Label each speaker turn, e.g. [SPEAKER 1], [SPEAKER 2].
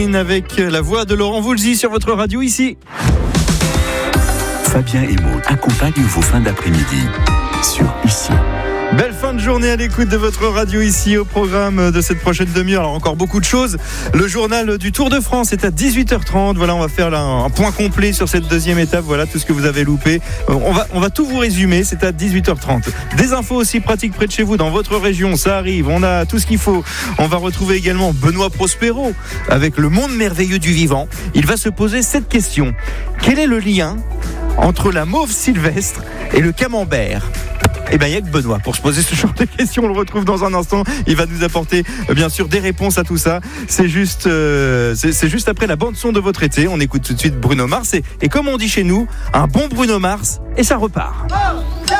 [SPEAKER 1] Avec la voix de Laurent Voulzy sur votre radio ici.
[SPEAKER 2] Fabien et Maud accompagnent vos fins d'après-midi sur Ici.
[SPEAKER 1] Belle fin de journée à l'écoute de votre radio ici au programme de cette prochaine demi-heure. Alors encore beaucoup de choses. Le journal du Tour de France est à 18h30. Voilà, on va faire là un point complet sur cette deuxième étape. Voilà tout ce que vous avez loupé. On va tout vous résumer. C'est à 18h30. Des infos aussi pratiques près de chez vous dans votre région. Ça arrive. On a tout ce qu'il faut. On va retrouver également Benoît Prospero avec le monde merveilleux du vivant. Il va se poser cette question. Quel est le lien entre la mauve sylvestre et le camembert ? Eh bien, il n'y a que Benoît pour se poser ce genre de questions. On le retrouve dans un instant. Il va nous apporter, bien sûr, des réponses à tout ça. C'est juste après la bande-son de votre été. On écoute tout de suite Bruno Mars. Et comme on dit chez nous, un bon Bruno Mars et ça repart.